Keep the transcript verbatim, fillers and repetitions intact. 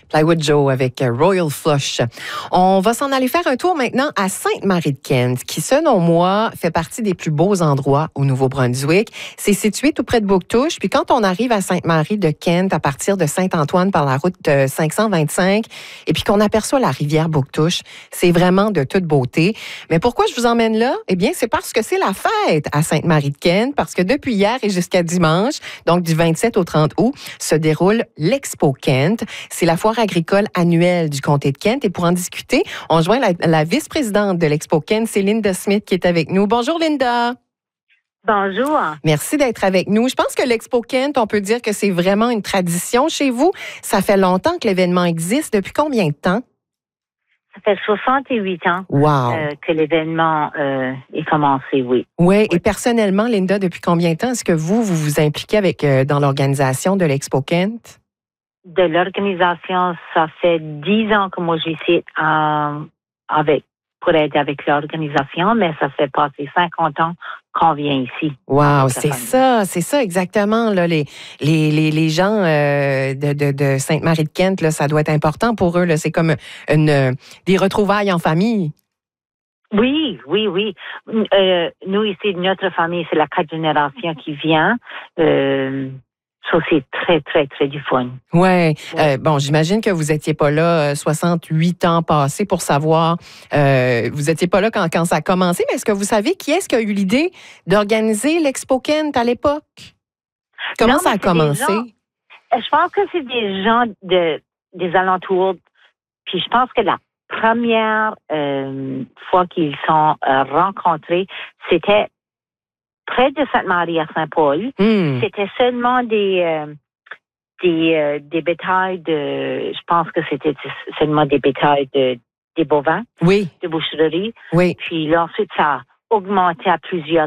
Plywood Joe avec Royal Flush. On va s'en aller faire un tour maintenant à Sainte-Marie-de-Kent, qui, selon moi, fait partie des plus beaux endroits au Nouveau-Brunswick. C'est situé tout près de Bouctouche. Puis quand on arrive à Sainte-Marie-de-Kent, à partir de Saint-Antoine par la route cinq cent vingt-cinq, et puis qu'on aperçoit la rivière Bouctouche, c'est vraiment de toute beauté. Mais pourquoi je vous emmène là? Eh bien, c'est parce que c'est la fête à Sainte-Marie-de-Kent, parce que depuis hier et jusqu'à dimanche, donc du vingt-sept au trente août, se déroule l'Expo Kent. C'est la foire agricole annuelle du comté de Kent. Et pour en discuter, on joint la, la vice-présidente de l'Expo Kent, c'est Linda Smith qui est avec nous. Bonjour Linda. Bonjour. Merci d'être avec nous. Je pense que l'Expo Kent, on peut dire que c'est vraiment une tradition chez vous. Ça fait longtemps que l'événement existe. Depuis combien de temps? Ça fait soixante-huit ans wow. euh, que l'événement euh, est commencé, oui. Oui, et personnellement, Linda, depuis combien de temps est-ce que vous, vous vous impliquez avec, euh, dans l'organisation de l'Expo Kent? De l'organisation, ça fait dix ans que moi j'y suis euh, avec, pour aider avec l'organisation, mais ça fait passer cinquante ans qu'on vient ici. Wow, c'est ça, c'est ça exactement. Là, les, les, les, les gens euh, de, de, de Sainte-Marie-de-Kent, là, ça doit être important pour eux. Là, c'est comme une, des retrouvailles en famille. Oui, oui, oui. Euh, nous, ici, notre famille, c'est la quatre générations qui vient. Euh, ça, c'est très, très, très du fun. Ouais. Euh, bon, j'imagine que vous n'étiez pas là soixante-huit ans passés pour savoir. Euh, vous n'étiez pas là quand, quand ça a commencé, mais est-ce que vous savez qui est-ce qui a eu l'idée d'organiser l'Expo Kent à l'époque? Comment non, ça a commencé? Gens, je pense que c'est des gens de, des alentours. Puis je pense que la première euh, fois qu'ils sont euh, rencontrés, c'était près de Sainte-Marie à Saint-Paul. Mm. C'était seulement des euh, des euh, des bétails de, je pense que c'était seulement des bétails de des bovins, oui, de boucherie. Oui. Puis là, ensuite ça a augmenté à plusieurs